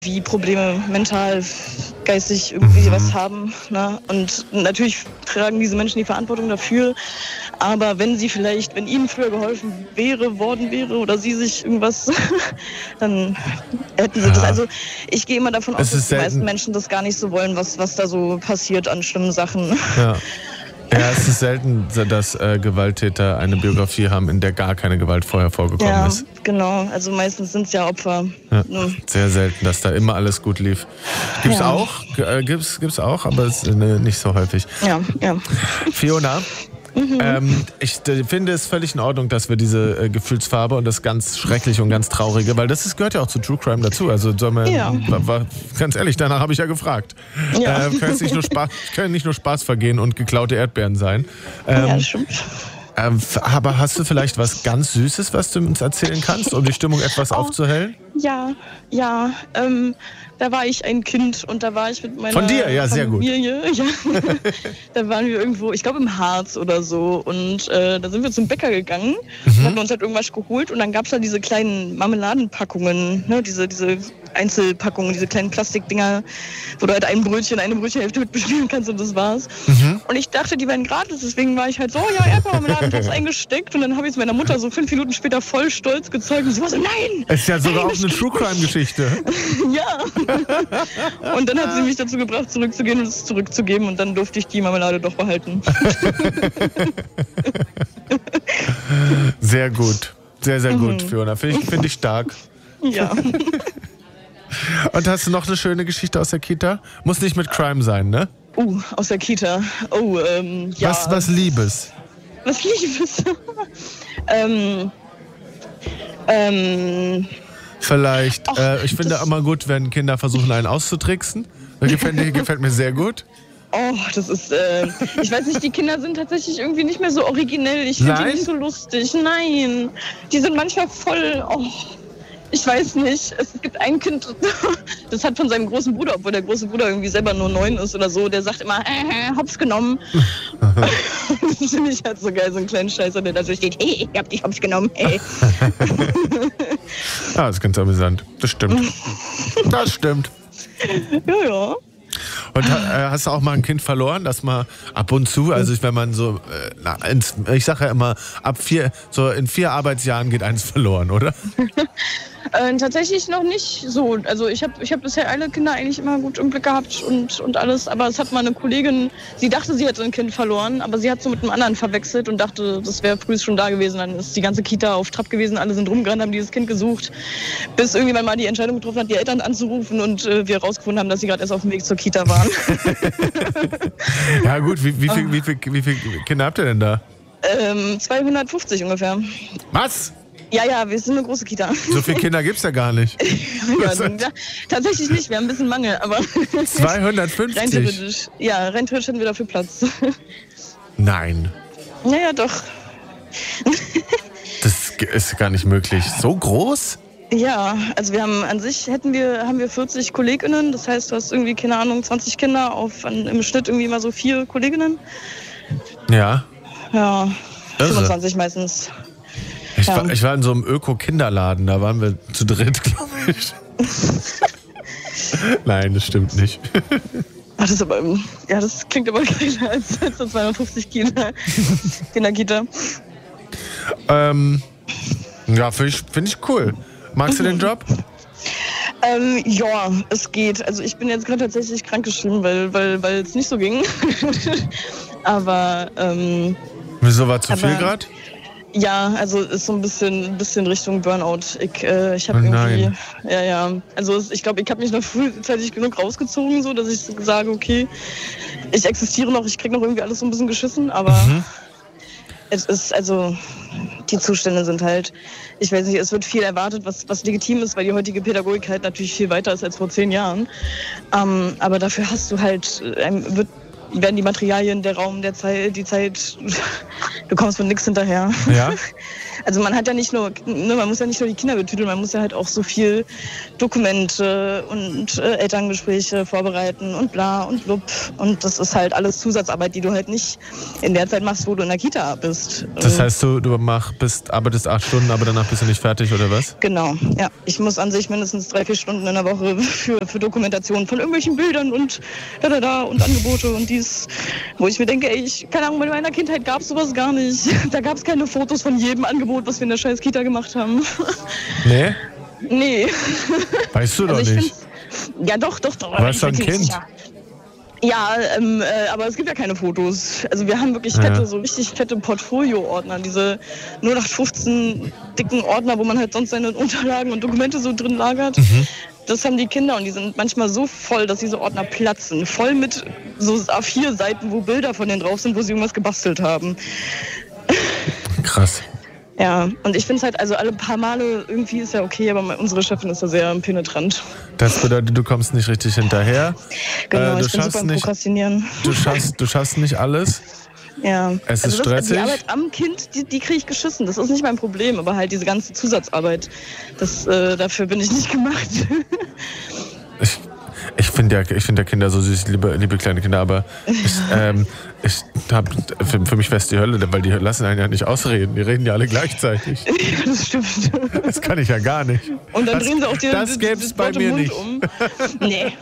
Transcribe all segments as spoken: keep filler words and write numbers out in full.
wie Probleme mental, geistig irgendwie mhm. was haben. Ne? Und natürlich tragen diese Menschen die Verantwortung dafür. Aber wenn sie vielleicht, wenn ihnen früher geholfen wäre, worden wäre oder sie sich irgendwas, dann hätten sie ja. das. Also ich gehe immer davon aus, dass die meisten Menschen das gar nicht so wollen, was, was da so passiert an schlimmen Sachen. Ja. Ja, es ist selten, dass äh, Gewalttäter eine Biografie haben, in der gar keine Gewalt vorher vorgekommen ja, ist. Genau. Also meistens sind es ja Opfer. Ja, sehr selten, dass da immer alles gut lief. Gibt's ja. auch, äh, gibt's, gibt's auch, aber es, ne, nicht so häufig. Ja, ja. Fiona, Mhm. ähm, ich äh, finde es völlig in Ordnung, dass wir diese äh, Gefühlsfarbe und das ganz Schreckliche und ganz Traurige, weil das ist, gehört ja auch zu True Crime dazu. Also soll man, ja. war, war, ganz ehrlich, danach habe ich ja gefragt. Ja. Äh, können nicht nur Spaß, können nicht nur Spaß vergehen und geklaute Erdbeeren sein. Ähm, ja, das stimmt. Ähm, aber hast du vielleicht was ganz Süßes, was du uns erzählen kannst, um die Stimmung etwas oh, aufzuhellen? Ja, ja. Ähm, da war ich ein Kind und da war ich mit meiner Von dir? Ja, sehr Familie. gut. Ja. Da waren wir irgendwo, ich glaube im Harz oder so. Und äh, da sind wir zum Bäcker gegangen mhm. und hatten uns halt irgendwas geholt. Und dann gab es da diese kleinen Marmeladenpackungen, ne? diese, diese Einzelpackungen, diese kleinen Plastikdinger, wo du halt ein Brötchen, eine Brötchenhälfte mit bestellen kannst und das war's. Mhm. Und ich dachte, die wären gratis, deswegen war ich halt so, ja, Erdbeermarmeladen, hab's eingesteckt. Und dann habe ich es meiner Mutter so fünf Minuten später voll stolz gezeigt und sie war so, nein! Es ist ja sogar auch eine True-Crime-Geschichte. Ja. Und dann hat sie mich dazu gebracht, zurückzugehen und es zurückzugeben und dann durfte ich die Marmelade doch behalten. Sehr gut. Sehr, sehr gut, mhm. Fiona. Finde ich, find ich stark. Ja. Und hast du noch eine schöne Geschichte aus der Kita? Muss nicht mit Crime sein, ne? Uh, aus der Kita. Oh, ähm, ja. Was, was Liebes? Was Liebes? ähm, ähm... Vielleicht, Och, äh, ich finde immer gut, wenn Kinder versuchen, einen auszutricksen. Das gefällt, gefällt mir sehr gut. Oh, das ist, äh, ich weiß nicht, die Kinder sind tatsächlich irgendwie nicht mehr so originell. Ich finde die nicht so lustig. Nein, die sind manchmal voll, oh, ich weiß nicht. Es gibt ein Kind, das hat von seinem großen Bruder, obwohl der große Bruder irgendwie selber nur neun ist oder so, der sagt immer, äh, hops genommen. Das finde ich halt so geil, so einen kleinen Scheißer, der da so steht, hey, ich hab dich hops genommen, hey. Ah, das ist ganz amüsant. Das stimmt. Das stimmt. Ja, ja. Und äh, hast du auch mal ein Kind verloren, das mal ab und zu, also wenn man so, äh, na, ins, ich sage ja immer, ab vier, so in vier Arbeitsjahren geht eins verloren, oder? Äh, tatsächlich noch nicht so. Also ich habe ich hab bisher alle Kinder eigentlich immer gut im Blick gehabt und, und alles. Aber es hat mal eine Kollegin, sie dachte, sie hätte ein Kind verloren, aber sie hat so mit einem anderen verwechselt und dachte, das wäre früh schon da gewesen. Dann ist die ganze Kita auf Trab gewesen, alle sind rumgerannt, haben dieses Kind gesucht, bis irgendwann mal die Entscheidung getroffen hat, die Eltern anzurufen und äh, wir herausgefunden haben, dass sie gerade erst auf dem Weg zur Kita waren. Ja gut, wie, wie viele wie viel, wie viel Kinder habt ihr denn da? Ähm, zweihundertfünfzig ungefähr. Was? Ja, ja, wir sind eine große Kita. So viele Kinder gibt's ja gar nicht. Ja, ja, tatsächlich nicht, wir haben ein bisschen Mangel, aber... zweihundertfünfzig? Rein theoretisch, ja, rein theoretisch hätten wir dafür Platz. Nein. Naja, doch. Das ist gar nicht möglich. So groß? Ja, also wir haben an sich hätten wir, haben wir vierzig KollegInnen, das heißt, du hast irgendwie, keine Ahnung, zwanzig Kinder auf an, im Schnitt irgendwie immer so vier KollegInnen. Ja. Ja, Irre. fünfundzwanzig meistens. Ich, ja. war, ich war in so einem Öko-Kinderladen, da waren wir zu dritt, glaube ich. Nein, das stimmt nicht. Ach, das ist aber, ja, das klingt aber geiler als, als so zweihundertfünfzig Kinder Kinderkita. Ähm, ja, finde ich, find ich cool. Magst du den Job? Ähm, ja, es geht. Also ich bin jetzt gerade tatsächlich krankgeschrieben, weil weil weil es nicht so ging. aber ähm, wieso war zu viel gerade? Ja, also ist so ein bisschen, ein bisschen Richtung Burnout. Ich, äh, ich habe oh irgendwie, ja, ja. Also ich glaube, ich habe mich noch frühzeitig genug rausgezogen, so dass ich sage, okay, ich existiere noch, ich kriege noch irgendwie alles so ein bisschen geschissen, aber mhm. es ist, also die Zustände sind halt, ich weiß nicht, es wird viel erwartet, was, was legitim ist, weil die heutige Pädagogik halt natürlich viel weiter ist als vor zehn Jahren. Ähm, aber dafür hast du halt, ähm, wird werden die Materialien, der Raum, der Zeit, die Zeit, du kommst mit nichts hinterher. Ja. also man hat ja nicht nur, ne, man muss ja nicht nur die Kinder betüteln, man muss ja halt auch so viel Dokumente und äh, Elterngespräche vorbereiten und bla und blub. Und das ist halt alles Zusatzarbeit, die du halt nicht in der Zeit machst, wo du in der Kita bist. Das heißt, du, du mach, bist, arbeitest acht Stunden, aber danach bist du nicht fertig, oder was? Genau, ja. Ich muss an sich mindestens drei, vier Stunden in der Woche für, für Dokumentation von irgendwelchen Bildern und da, da, da und Angebote und dies, wo ich mir denke, ey, ich, keine Ahnung, in meiner Kindheit gab es sowas gar nicht. Da gab es keine Fotos von jedem Angebot, was wir in der scheiß Kita gemacht haben. Nee? Nee. Weißt du also doch nicht. Ja, doch, doch, doch. Du warst doch ein Kind. Sicher. Ja, ähm, äh, aber es gibt ja keine Fotos. Also wir haben wirklich fette, ja. so richtig fette Portfolio-Ordner, diese null acht fünfzehn dicken Ordner, wo man halt sonst seine Unterlagen und Dokumente so drin lagert. Mhm. Das haben die Kinder und die sind manchmal so voll, dass diese Ordner platzen. Voll mit so A vier Seiten, wo Bilder von denen drauf sind, wo sie irgendwas gebastelt haben. Krass. Ja, und ich finde es halt, also alle paar Male irgendwie ist ja okay, aber unsere Chefin ist da sehr penetrant. Das bedeutet, du kommst nicht richtig hinterher. Genau, äh, du ich bin super am Prokrastinieren. Du schaffst, du schaffst nicht alles. Ja. Es ist also das, stressig. Die Arbeit am Kind, die, die kriege ich geschissen. Das ist nicht mein Problem, aber halt diese ganze Zusatzarbeit, das, äh, dafür bin ich nicht gemacht. Ich, ich finde ja, ich find ja Kinder so süß, liebe, liebe kleine Kinder, aber ich, ähm, ich hab, für, für mich wäre es die Hölle, weil die lassen einen ja nicht ausreden. Die reden ja alle gleichzeitig. Ja, das stimmt. Das kann ich ja gar nicht. Und dann das, drehen sie auch die, das das, gäbe es bei mir Mund nicht. Um. Nee.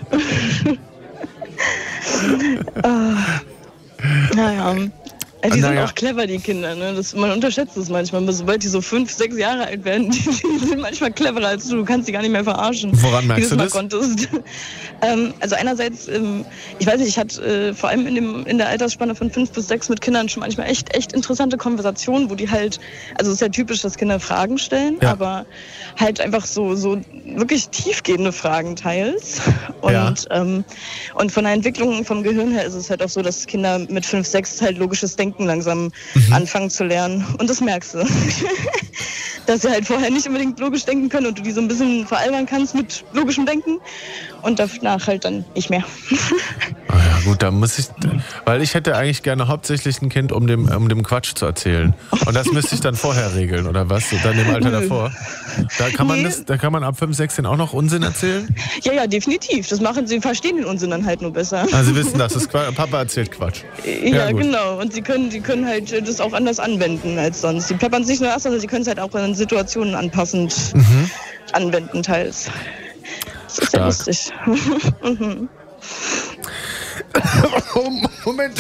uh, naja. Die sind naja. auch clever, die Kinder. Ne? Das, man unterschätzt es manchmal. Sobald die so fünf, sechs Jahre alt werden, die, die sind manchmal cleverer als du. Du kannst die gar nicht mehr verarschen. Woran merkst du das? Konntest. ähm, also einerseits, ähm, ich weiß nicht, ich hatte äh, vor allem in, dem, in der Altersspanne von fünf bis sechs mit Kindern schon manchmal echt, echt interessante Konversationen, wo die halt, also es ist ja typisch, dass Kinder Fragen stellen, ja. aber halt einfach so, so wirklich tiefgehende Fragen teils. Und, ja. ähm, und von der Entwicklung vom Gehirn her ist es halt auch so, dass Kinder mit fünf, sechs halt logisches Denken langsam mhm. anfangen zu lernen. Und das merkst du. Dass sie halt vorher nicht unbedingt logisch denken können und du die so ein bisschen veralbern kannst mit logischem Denken und danach halt dann nicht mehr. Oh ja, gut, da muss ich, weil ich hätte eigentlich gerne hauptsächlich ein Kind, um dem, um dem Quatsch zu erzählen. Und das müsste ich dann vorher regeln, oder was? Dann im Alter davor. Da kann man, nee. das, da kann man ab fünf, sechs auch noch Unsinn erzählen? Ja, ja, definitiv. Das machen sie, verstehen den Unsinn dann halt nur besser. Also sie wissen, dass es Quatsch, Papa erzählt Quatsch. Ja, ja genau. Und sie können, sie können halt das auch anders anwenden als sonst. Sie peppern es nicht nur erst, sondern sie können es halt auch in Situationen anpassend mhm. anwenden teils. Das ist ja lustig. mhm. Moment.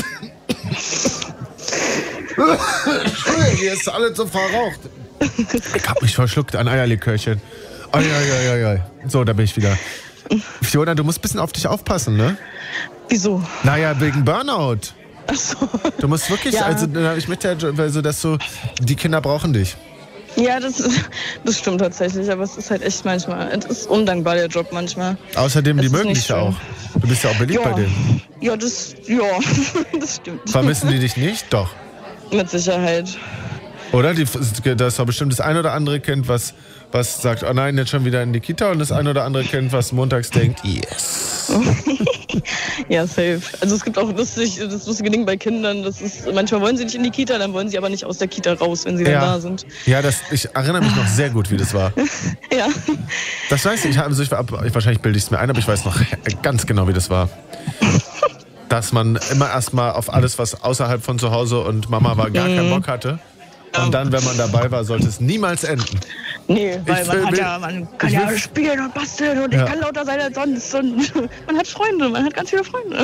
Hier ist alles so verraucht. Ich hab mich verschluckt, ein Eierlikörchen. Oi, oi, oi, oi. So, da bin ich wieder. Fiona, du musst ein bisschen auf dich aufpassen, ne? Wieso? Naja, wegen Burnout. Ach so. Du musst wirklich, ja. also ich möchte ja, also, dass du, die Kinder brauchen dich. Ja, das, das stimmt tatsächlich, aber es ist halt echt manchmal, es ist undankbar, der Job manchmal. Außerdem, die mögen dich ja auch. Du bist ja auch beliebt ja. bei denen. Ja, das, ja, das stimmt. Vermissen die dich nicht? Doch. Mit Sicherheit. Oder? Die, das ist doch bestimmt das ein oder andere Kind, was, was sagt, oh nein, jetzt schon wieder in die Kita, und das ein oder andere Kind, was montags denkt, yes. Ja, safe. Also es gibt auch lustig, das lustige Ding bei Kindern, das ist, manchmal wollen sie nicht in die Kita, dann wollen sie aber nicht aus der Kita raus, wenn sie ja. dann da sind. Ja, das, ich erinnere mich noch sehr gut, wie das war. Ja. Das weiß ich, also ich, ich wahrscheinlich bilde ich es mir ein, aber ich weiß noch ganz genau, wie das war. Dass man immer erstmal auf alles, was außerhalb von zu Hause und Mama war, gar mhm. keinen Bock hatte. Und dann, wenn man dabei war, sollte es niemals enden. Nee, weil ich man, will, hat ja, man kann ja will, spielen und basteln und ja. ich kann lauter sein als sonst. Und man hat Freunde, man hat ganz viele Freunde.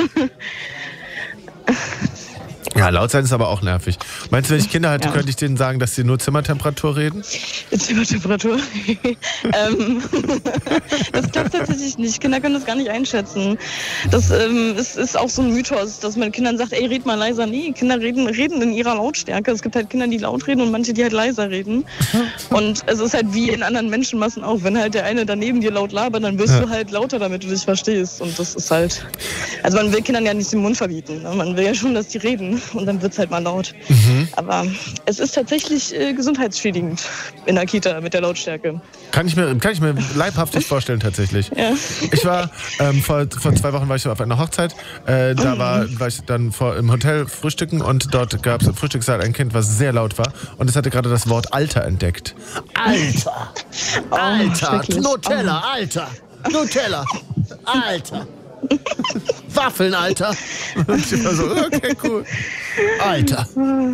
Ja, laut sein ist aber auch nervig. Meinst du, wenn ich Kinder hätte, ja. könnte ich denen sagen, dass sie nur Zimmertemperatur reden? Zimmertemperatur? ähm, das klappt tatsächlich nicht. Kinder können das gar nicht einschätzen. Das ähm, ist, ist auch so ein Mythos, dass man Kindern sagt, ey, red mal leiser. Nee, Kinder reden, reden in ihrer Lautstärke. Es gibt halt Kinder, die laut reden und manche, die halt leiser reden. Und es ist halt wie in anderen Menschenmassen auch. Wenn halt der eine daneben dir laut labert, dann wirst ja. du halt lauter, damit du dich verstehst. Und das ist halt... Also man will Kindern ja nicht den Mund verbieten. Ne? Man will ja schon, dass die reden. und dann wird's halt mal laut. Mhm. Aber es ist tatsächlich äh, gesundheitsschädigend in der Kita mit der Lautstärke. Kann ich mir, kann ich mir leibhaftig vorstellen, tatsächlich. Ja. Ich war, ähm, vor, vor zwei Wochen war ich auf einer Hochzeit. Äh, da war, war ich dann vor, im Hotel frühstücken und dort gab es im Frühstückssaal ein Kind, was sehr laut war. Und es hatte gerade das Wort Alter entdeckt. Alter! Oh, Alter! schrecklich. Nutella! Alter! Nutella! Alter! Waffeln, Alter! Und ich war so, okay, cool. Alter!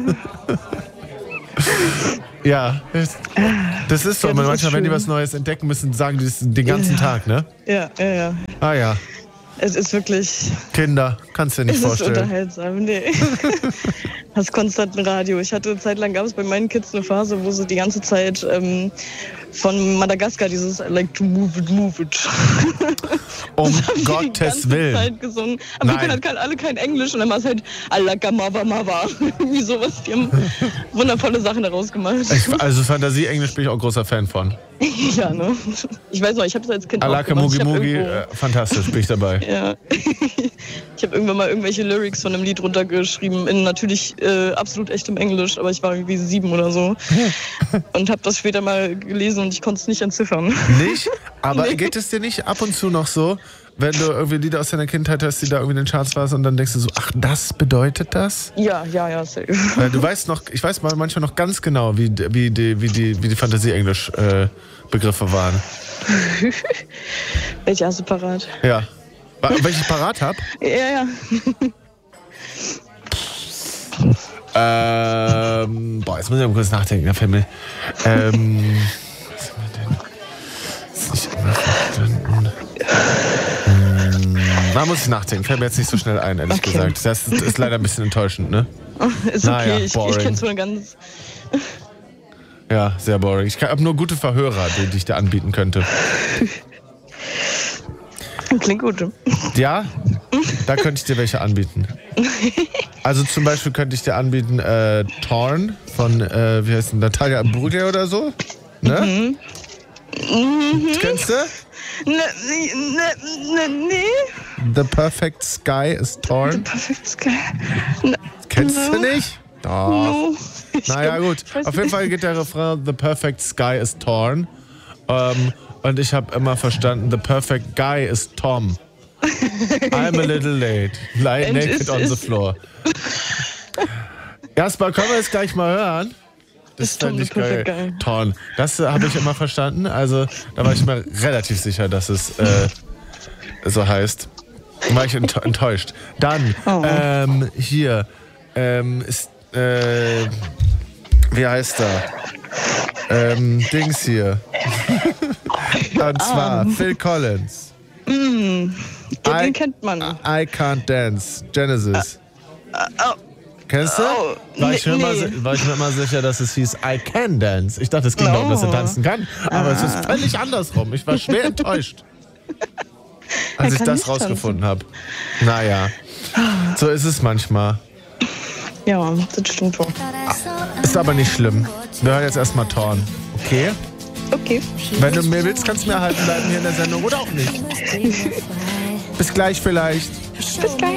Ja, das ist so. Ja, das Manchmal, ist wenn die schön. was Neues entdecken müssen, sagen die das den ganzen Ja. Tag, ne? Ja, ja, ja. Ah ja, Es ist wirklich, Kinder, kannst du dir nicht es ist vorstellen. unterhaltsam. Nee. Hast konstant ein Radio. Ich hatte eine Zeit lang, gab es bei meinen Kids eine Phase, wo sie die ganze Zeit ähm, von Madagaskar dieses I like to move it, move it. Um Das haben die Gottes die ganze Willen. Zeit gesungen. Aber Nein. wir können halt kein- alle kein Englisch und dann war es halt Alaka Mava Mava. Irgendwie sowas. Die haben wundervolle Sachen daraus gemacht. Ich, also Fantasie-Englisch bin ich auch großer Fan von. Ja, ne? Ich weiß noch, ich habe es als Kind Alake auch gemacht. Mugi Ich hab Mugi, irgendwo- äh, fantastisch, bin ich dabei. Ja. Ich habe irgendwann mal irgendwelche Lyrics von einem Lied runtergeschrieben, in natürlich äh, absolut echtem Englisch, aber ich war irgendwie sieben oder so. Und habe das später mal gelesen und ich konnte es nicht entziffern. Nicht? Aber Nee. geht es dir nicht ab und zu noch so, wenn du irgendwie Lieder aus deiner Kindheit hörst, die da irgendwie in den Charts warst und dann denkst du so, ach, das bedeutet das? Ja, ja, ja, safe. Weil du weißt noch, ich weiß mal manchmal noch ganz genau, wie, wie die, wie die, wie die Fantasie-Englisch-Begriffe waren. Welche hast du parat? Ja. Wa- Welche ich parat habe? Ja, ja. Ähm, boah, jetzt muss ich mal kurz nachdenken, der Film. Ähm, was haben wir denn? Ist nicht immer verstanden. Hm, da muss ich nachdenken, fällt mir jetzt nicht so schnell ein, ehrlich Okay. gesagt. Das ist, ist leider ein bisschen enttäuschend, ne? Ist okay, Naja, ich, ich boring. kenne so eine ganz... Ja, sehr boring. Ich habe nur gute Verhörer, die, die ich dir anbieten könnte. Klingt gut. Ja? Da könnte ich dir welche anbieten. Also zum Beispiel könnte ich dir anbieten äh, Torn von, äh, wie heißt denn, Natalia Imbruglia oder so. Ne? Mhm. Kennst du? Ne, ne, ne, nee. The Perfect Sky is Torn. Perfect Sky. Ne, Kennst no. du nicht? Doch. No. Ich Naja glaub- gut, ich weiß auf jeden nicht. Fall geht der Refrain The Perfect Sky is Torn. Ähm, und ich habe immer verstanden, The Perfect Guy is Tom. I'm a little late. Lie And naked is- on the is- floor. Jasper, können wir jetzt gleich mal hören? Das Ist Tom fände ich the Perfect geil. Guy. Torn. Das äh, habe ich immer verstanden. Also da war ich mir relativ sicher, dass es äh, so heißt. War ich ent enttäuscht. Dann, Oh. ähm, hier, ähm, ist, äh, wie heißt er? Ähm, Dings hier. Und zwar Phil Collins. Ja, den I- kennt man. I Can't Dance, Genesis. Oh, Kennst du? oh, war, ich mir nee, immer, nee. si- war ich mir immer sicher, dass es hieß I Can Dance. Ich dachte, es ging Oh. darum, dass er tanzen kann. Aber es ist völlig andersrum. Ich war schwer enttäuscht, als Er ich kann das nicht rausgefunden habe. Naja, so ist es manchmal. ja, das stimmt schon. Ist aber nicht schlimm. Wir hören jetzt erstmal Torn. Okay? Okay. Wenn du mehr willst, kannst du mir erhalten bleiben hier in der Sendung oder auch nicht. Bis gleich vielleicht. Bis gleich.